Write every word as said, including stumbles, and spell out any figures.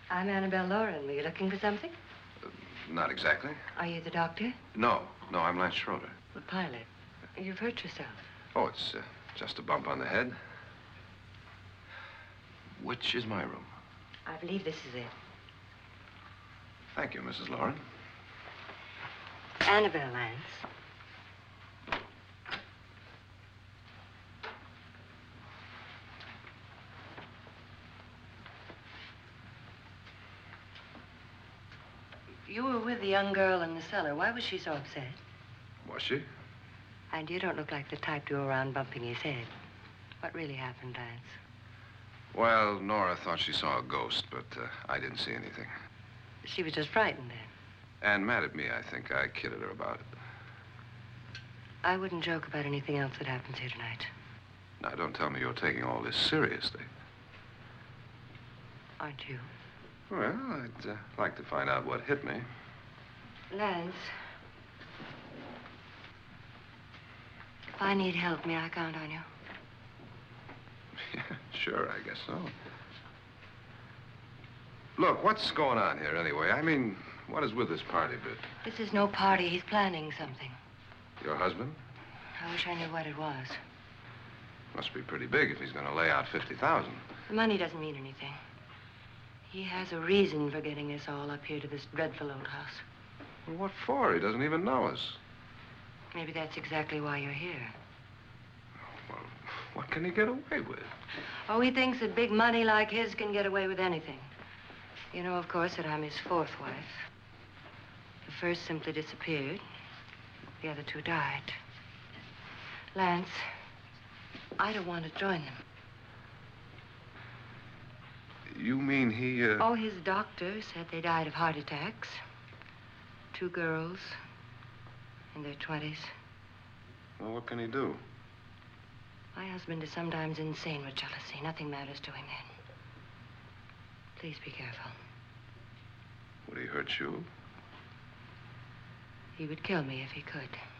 I'm Annabelle Lauren. Were you looking for something? Uh, not exactly. Are you the doctor? No, no, I'm Lance Schroeder. The pilot. You've hurt yourself. Oh, it's uh, just a bump on the head. Which is my room? I believe this is it. Thank you, Missus Lauren. Annabelle, Lance. You were with the young girl in the cellar. Why was she so upset? Was she? And you don't look like the type to go around bumping his head. What really happened, Lance? Well, Nora thought she saw a ghost, but uh, I didn't see anything. She was just frightened then. And mad at me, I think. I kidded her about it. I wouldn't joke about anything else that happens here tonight. Now, don't tell me you're taking all this seriously. Aren't you? Well, I'd uh, like to find out what hit me. Lance. If I need help, may I count on you? Yeah, sure, I guess so. Look, what's going on here anyway? I mean, what is with this party bit? This is no party. He's planning something. Your husband? I wish I knew what it was. Must be pretty big if he's going to lay out fifty thousand. The money doesn't mean anything. He has a reason for getting us all up here to this dreadful old house. Well, what for? He doesn't even know us. Maybe that's exactly why you're here. Well, what can he get away with? Oh, he thinks that big money like his can get away with anything. You know, of course, that I'm his fourth wife. The first simply disappeared. The other two died. Lance, I don't want to join them. You mean he, uh... Oh, his doctor said they died of heart attacks. Two girls in their twenties. Well, what can he do? My husband is sometimes insane with jealousy. Nothing matters to him then. Please be careful. Would he hurt you? He would kill me if he could.